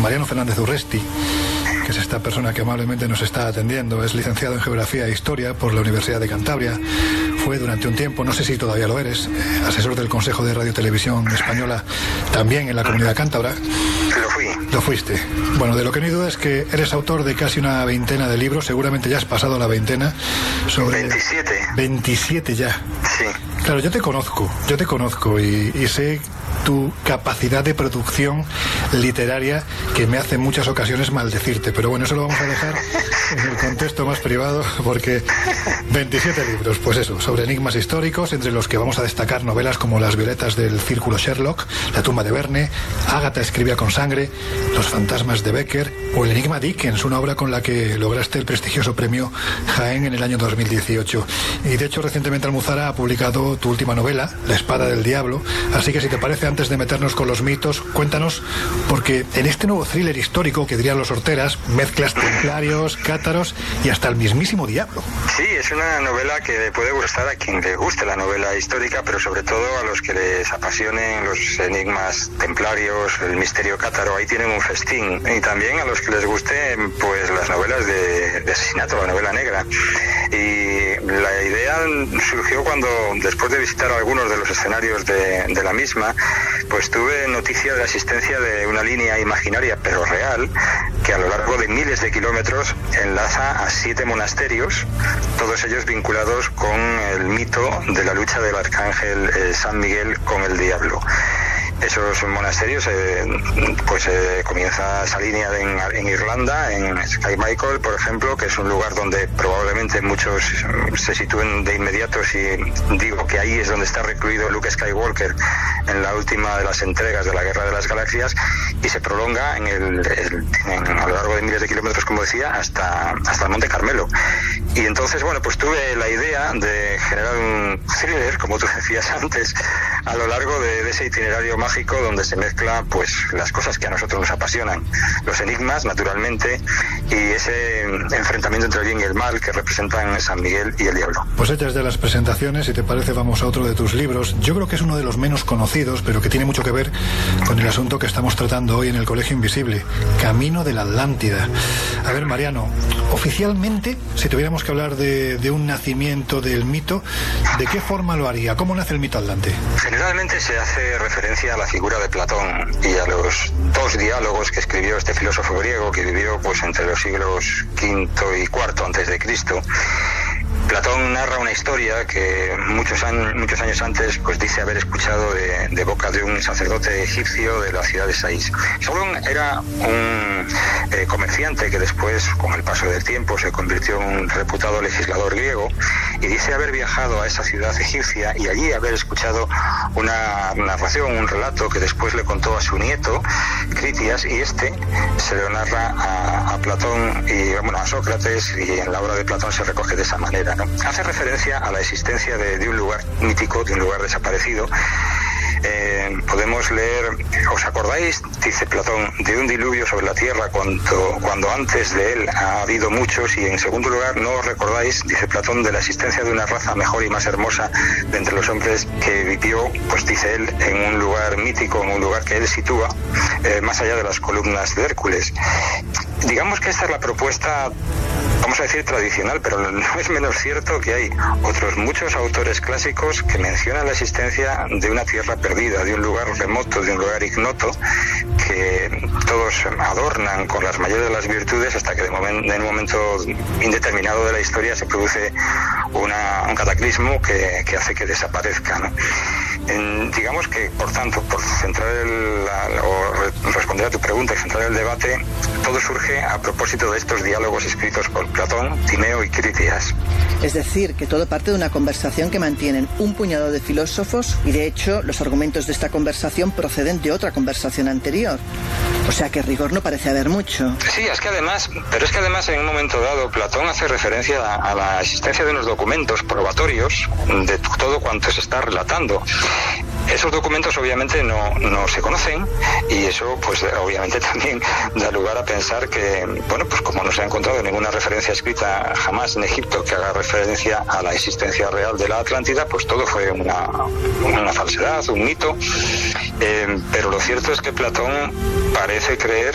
Mariano Fernández Urresti, que es esta persona que amablemente nos está atendiendo. Es licenciado en Geografía e Historia por la Universidad de Cantabria. Fue durante un tiempo, no sé si todavía lo eres, asesor del Consejo de Radio Televisión Española, también en la Comunidad Cántabra. Lo fui. Lo fuiste. Bueno, de lo que no hay duda es que eres autor de casi una veintena de libros, seguramente ya has pasado la veintena. Sobre 27. 27 ya. Sí. Claro, yo te conozco y sé tu capacidad de producción literaria, que me hace en muchas ocasiones maldecirte, pero bueno, eso lo vamos a dejar en el contexto más privado, porque 27 libros, pues eso, sobre enigmas históricos, entre los que vamos a destacar novelas como Las violetas del círculo Sherlock, La tumba de Verne, Ágata escribía con sangre, Los fantasmas de Becker o El enigma Dickens, una obra con la que lograste el prestigioso premio Jaén en el año 2018. Y de hecho recientemente Almuzara ha publicado tu última novela, La espada del diablo, así que si te parece, antes de meternos con los mitos, cuéntanos, porque en este nuevo thriller histórico, que dirían los horteras, mezclas templarios, cátaros y hasta el mismísimo diablo. Sí, es una novela que puede gustar a quien le guste la novela histórica, pero sobre todo a los que les apasionen los enigmas templarios, el misterio cátaro. Ahí tienen un festín. Y también a los que les guste, pues, las novelas de asesinato, la novela negra. Y la idea surgió cuando, después de visitar algunos de los escenarios de la misma, pues tuve noticia de la existencia de una línea imaginaria pero real que a lo largo de miles de kilómetros enlaza a 7 monasterios, todos ellos vinculados con el mito de la lucha del arcángel San Miguel con el diablo. Esos monasterios, comienza esa línea en Irlanda, en Sky Michael, por ejemplo, que es un lugar donde probablemente muchos se sitúen de inmediato si digo que ahí es donde está recluido Luke Skywalker en la última de las entregas de la Guerra de las Galaxias, y se prolonga a lo largo de miles de kilómetros, como decía, hasta el Monte Carmelo. Y entonces, bueno, pues tuve la idea de generar un thriller, como tú decías antes, a lo largo de ese itinerario mágico donde se mezcla, pues, las cosas que a nosotros nos apasionan, los enigmas, naturalmente, y ese enfrentamiento entre el bien y el mal que representan San Miguel y el diablo. Pues hechas de las presentaciones, si te parece, vamos a otro de tus libros. Yo creo que es uno de los menos conocidos, pero que tiene mucho que ver con el asunto que estamos tratando hoy en el Colegio Invisible, Camino de la Atlántida. A ver, Mariano, oficialmente, si tuviéramos que hablar de un nacimiento del mito, ¿de qué forma lo haría? ¿Cómo nace el mito atlante? Generalmente se hace referencia a la figura de Platón y a los 2 diálogos que escribió este filósofo griego, que vivió, pues, entre los siglos V y IV antes de Cristo. Platón narra una historia que muchos años antes, pues, dice haber escuchado de boca de un sacerdote egipcio de la ciudad de Sais. Solón era un comerciante que después, con el paso del tiempo, se convirtió en un reputado legislador griego, y dice haber viajado a esa ciudad egipcia y allí haber escuchado una narración, un relato que después le contó a su nieto, Critias, y este se lo narra a Platón y, bueno, a Sócrates, y en la obra de Platón se recoge de esa manera, ¿no? Hace referencia a la existencia de un lugar mítico, de un lugar desaparecido. Podemos leer, ¿os acordáis?, dice Platón, de un diluvio sobre la tierra cuando antes de él ha habido muchos? Y en segundo lugar, ¿no os recordáis?, dice Platón, de la existencia de una raza mejor y más hermosa de entre los hombres que vivió, pues dice él, en un lugar mítico, en un lugar que él sitúa más allá de las columnas de Hércules. Digamos que esta es la propuesta, vamos a decir, tradicional, pero no es menos cierto que hay otros muchos autores clásicos que mencionan la existencia de una tierra perdida, de un lugar remoto, de un lugar ignoto, que todos adornan con las mayores de las virtudes, hasta que en un momento indeterminado de la historia se produce un cataclismo que hace que desaparezca, ¿no? Digamos que, por tanto, por centrar responder a tu pregunta y centrar el debate, todo surge a propósito de estos diálogos escritos por Platón, Timeo y Critias. Es decir, que todo parte de una conversación que mantienen un puñado de filósofos, y de hecho los argumentos de esta conversación proceden de otra conversación anterior. O sea que rigor no parece haber mucho. Sí, es que además en un momento dado Platón hace referencia a la existencia de unos documentos probatorios de todo cuanto se está relatando. Esos documentos obviamente no se conocen, y eso, pues, obviamente también da lugar a pensar que, bueno, pues como no se ha encontrado ninguna referencia escrita jamás en Egipto que haga referencia a la existencia real de la Atlántida, pues todo fue una falsedad, un mito. Pero lo cierto es que Platón parece creer